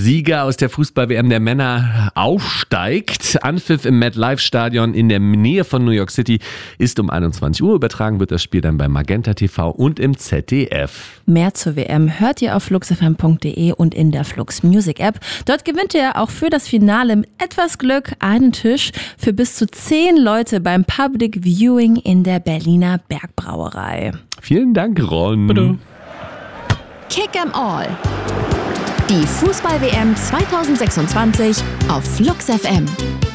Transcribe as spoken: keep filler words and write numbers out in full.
Sieger aus der Fußball-W M der Männer aufsteigt. Anpfiff im MetLife-Stadion in der Nähe von New York City ist um einundzwanzig Uhr. Übertragen wird das Spiel dann bei Magenta T V und im Z D F. Mehr zur W M hört ihr auf flux f m punkt d e und in der Flux Music App. Dort gewinnt ihr auch für das Finale mit etwas Glück einen Tisch für bis zu zehn Leute beim Public Viewing in der Berliner Bergbrauerei. Vielen Dank, Ron. Bitte. Kick 'em All. Die Fußball-W M zwanzig sechsundzwanzig auf Flux F M.